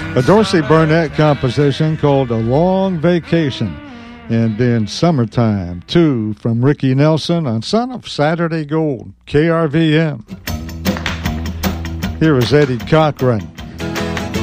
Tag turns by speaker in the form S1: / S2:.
S1: A Dorsey Burnett composition called A Long Vacation. And then Summertime, 2 from Ricky Nelson on Son of Saturday Gold, KRVM. Here is Eddie Cochran.